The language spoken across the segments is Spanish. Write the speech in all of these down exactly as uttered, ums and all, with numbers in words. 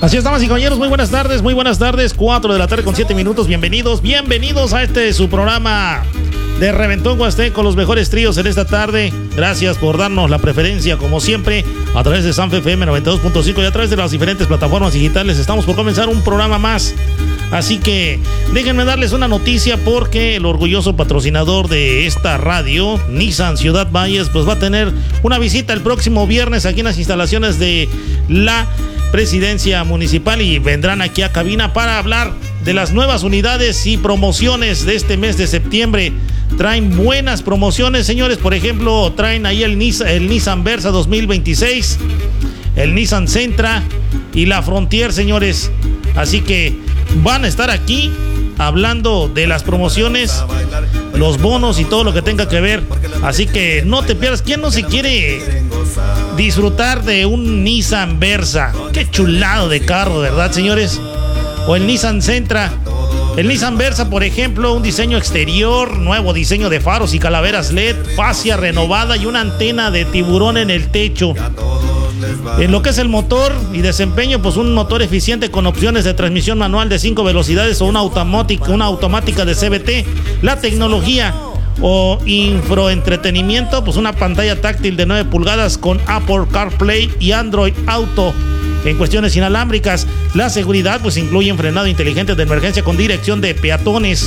Así es, damas y caballeros, muy buenas tardes, muy buenas tardes, cuatro de la tarde con siete minutos, bienvenidos, bienvenidos a este su programa de Reventón Huasteco, los mejores tríos en esta tarde. Gracias por darnos la preferencia, como siempre, a través de Sanfe F M noventa y dos punto cinco y a través de las diferentes plataformas digitales. Estamos por comenzar un programa más, así que déjenme darles una noticia, porque el orgulloso patrocinador de esta radio, Nissan Ciudad Valles, pues va a tener una visita el próximo viernes aquí en las instalaciones de la Presidencia Municipal, y vendrán aquí a cabina para hablar de las nuevas unidades y promociones de este mes de septiembre. Traen buenas promociones, señores. Por ejemplo, traen ahí el Nissan, el Nissan Versa dos mil veintiséis, el Nissan Sentra y la Frontier, señores. Así que van a estar aquí hablando de las promociones, los bonos y todo lo que tenga que ver. Así que no te pierdas. ¿Quién no se quiere disfrutar de un Nissan Versa? Qué chulado de carro, ¿verdad, señores? O el Nissan Sentra. El Nissan Versa, por ejemplo, un diseño exterior, nuevo diseño de faros y calaveras L E D, fascia renovada y una antena de tiburón en el techo. En lo que es el motor y desempeño, pues un motor eficiente con opciones de transmisión manual de cinco velocidades o una automática, una automática de C V T. La tecnología o infoentretenimiento, pues una pantalla táctil de nueve pulgadas con Apple CarPlay y Android Auto. En cuestiones inalámbricas, la seguridad pues incluye un frenado inteligente de emergencia con dirección de peatones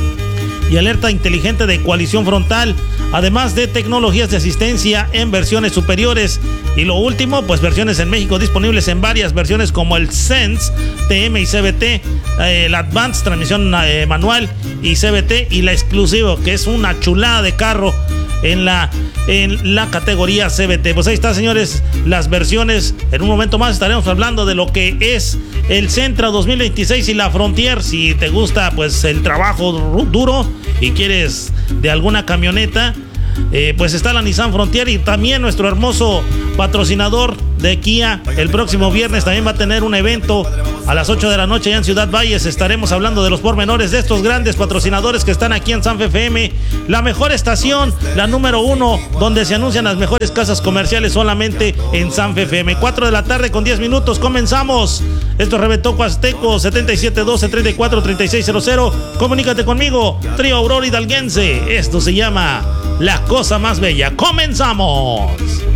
y alerta inteligente de colisión frontal, además de tecnologías de asistencia en versiones superiores. Y lo último, pues versiones en México disponibles en varias versiones como el Sense, T M y C V T, eh, el Advanced, transmisión eh, manual y C V T, y la Exclusivo, que es una chulada de carro en la, en la categoría C V T. Pues ahí está, señores, las versiones. En un momento más estaremos hablando de lo que es el Sentra dos mil veintiséis y la Frontier. Si te gusta pues el trabajo duro y quieres de alguna camioneta, eh, pues está la Nissan Frontier. Y también nuestro hermoso patrocinador de Kia, el próximo viernes también va a tener un evento a las ocho de la noche allá en Ciudad Valles. Estaremos hablando de los pormenores de estos grandes patrocinadores que están aquí en Sanfe F M, la mejor estación, la número uno, donde se anuncian las mejores casas comerciales solamente en Sanfe F M. cuatro de la tarde con diez minutos, comenzamos. Esto es Reventón Huasteco, setenta y siete doce treinta y cuatro treinta y seis cero cero. Comunícate conmigo, Trío Aurora Hidalguense. Esto se llama La Cosa Más Bella. ¡Comenzamos!